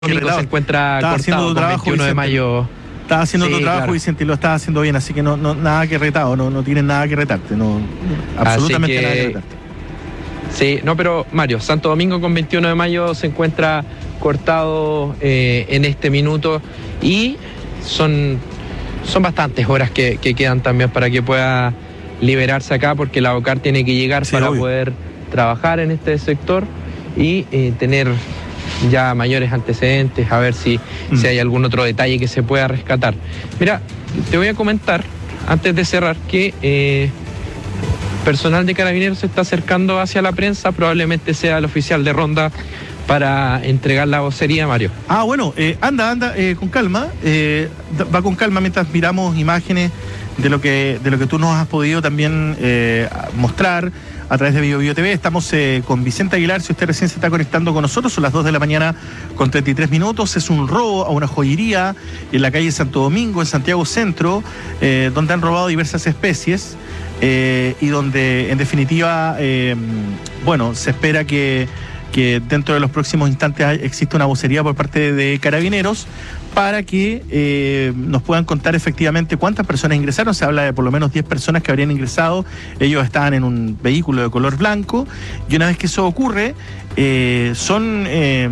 Domingo se encuentra cortado con 21 de mayo. Estaba haciendo tu trabajo, claro. Vicente, y lo estaba haciendo bien, así que no nada que retado, no tienes nada que retarte, absolutamente nada que retarte. Sí, no, pero Mario, Santo Domingo con 21 de mayo se encuentra cortado en este minuto y son bastantes horas que quedan también para que pueda liberarse acá, porque la OCAR tiene que llegar para poder trabajar en este sector y tener ya mayores antecedentes, a ver si hay algún otro detalle que se pueda rescatar. Mira, te voy a comentar, antes de cerrar, que personal de Carabineros se está acercando hacia la prensa, probablemente sea el oficial de ronda para entregar la vocería, Mario. Bueno, anda con calma, va con calma mientras miramos imágenes de lo que tú nos has podido también mostrar a través de BioBio TV. Estamos con Vicente Aguilar. Si usted recién se está conectando con nosotros, son las 2 de la mañana con 33 minutos. Es un robo a una joyería en la calle Santo Domingo, en Santiago Centro, donde han robado diversas especies y donde, en definitiva, se espera que dentro de los próximos instantes exista una vocería por parte de Carabineros para que nos puedan contar efectivamente cuántas personas ingresaron. Se habla de por lo menos 10 personas que habrían ingresado. Ellos estaban en un vehículo de color blanco, y una vez que eso ocurre, son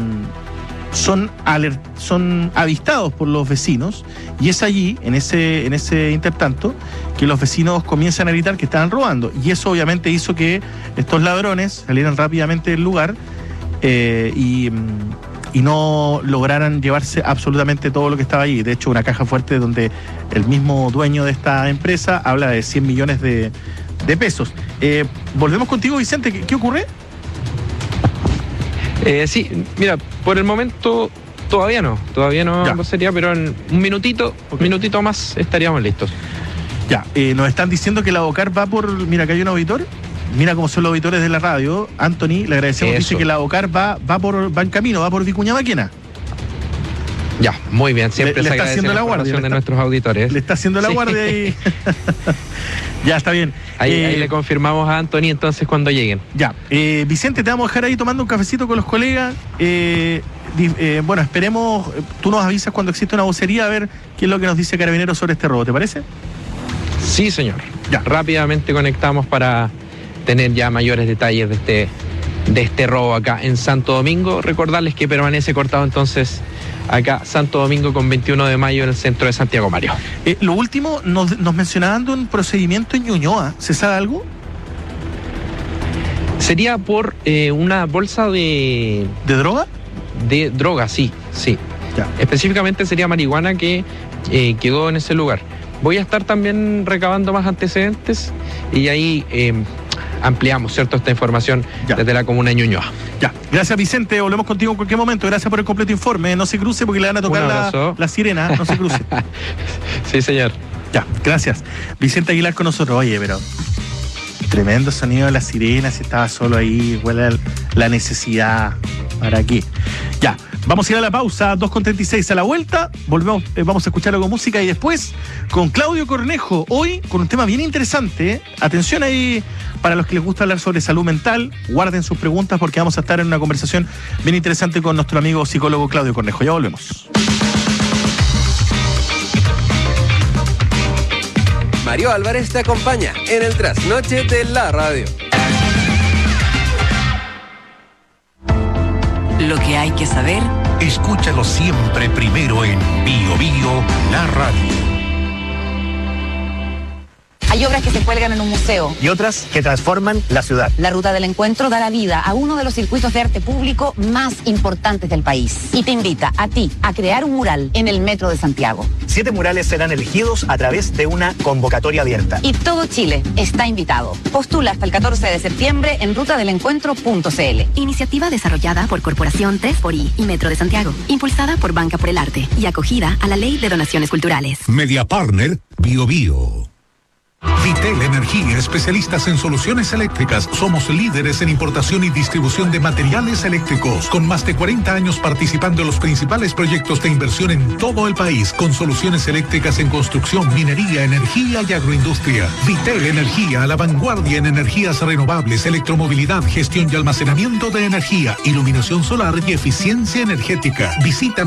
avistados por los vecinos, y es allí, en ese intertanto, que los vecinos comienzan a gritar que estaban robando, y eso obviamente hizo que estos ladrones salieran rápidamente del lugar y no lograran llevarse absolutamente todo lo que estaba allí. De hecho, una caja fuerte donde el mismo dueño de esta empresa habla de 100 millones de pesos. Volvemos contigo, Vicente. ¿Qué ocurre? Sí, mira, por el momento todavía no sería, pero en un minutito más estaríamos listos. Ya, nos están diciendo que la OCAR va por... Mira, acá hay un auditor. Mira cómo son los auditores de la radio. Anthony, le agradecemos. Eso. Dice que la OCAR va en camino, va por Vicuña Maquena. Ya, muy bien. Siempre le está haciendo la guardia de nuestros auditores. Le está haciendo la guardia ahí. Ya, está bien. Ahí le confirmamos a Anthony entonces cuando lleguen. Ya. Vicente, te vamos a dejar ahí tomando un cafecito con los colegas. Esperemos, tú nos avisas cuando existe una vocería, a ver qué es lo que nos dice Carabineros sobre este robo, ¿te parece? Sí, señor. Ya. Rápidamente conectamos para tener ya mayores detalles de este robo acá en Santo Domingo. Recordarles que permanece cortado entonces acá Santo Domingo con 21 de mayo en el centro de Santiago, Mario. Lo último, nos mencionaban de un procedimiento en Ñuñoa. ¿Se sabe algo? Sería por una bolsa de... ¿De droga? De droga, sí. Ya. Específicamente sería marihuana que quedó en ese lugar. Voy a estar también recabando más antecedentes y ahí ampliamos, ¿cierto?, esta información desde la comuna de Ñuñoa. Ya, gracias, Vicente, volvemos contigo en cualquier momento. Gracias por el completo informe. No se cruce porque le van a tocar la sirena. No se cruce. Sí, señor. Ya, gracias. Vicente Aguilar con nosotros. Oye, pero tremendo sonido de la sirena. Si estaba solo ahí, huele la necesidad. ¿Para qué? Ya, vamos a ir a la pausa, 2:36. A la vuelta, volvemos, vamos a escuchar algo de música y después con Claudio Cornejo, hoy con un tema bien interesante. Atención ahí, para los que les gusta hablar sobre salud mental, guarden sus preguntas porque vamos a estar en una conversación bien interesante con nuestro amigo psicólogo Claudio Cornejo. Ya volvemos. Mario Álvarez te acompaña en el trasnoche de la radio. Lo que hay que saber. Escúchalo siempre primero en BioBio, la radio. Hay obras que se cuelgan en un museo. Y otras que transforman la ciudad. La Ruta del Encuentro dará vida a uno de los circuitos de arte público más importantes del país. Y te invita a ti a crear un mural en el Metro de Santiago. 7 murales serán elegidos a través de una convocatoria abierta. Y todo Chile está invitado. Postula hasta el 14 de septiembre en rutadelencuentro.cl. Iniciativa desarrollada por Corporación 3xI y Metro de Santiago. Impulsada por Banca por el Arte y acogida a la Ley de Donaciones Culturales. Media Partner BioBio. Vitel Energía, especialistas en soluciones eléctricas. Somos líderes en importación y distribución de materiales eléctricos, con más de 40 años participando en los principales proyectos de inversión en todo el país, con soluciones eléctricas en construcción, minería, energía y agroindustria. Vitel Energía, a la vanguardia en energías renovables, electromovilidad, gestión y almacenamiento de energía, iluminación solar y eficiencia energética. Visita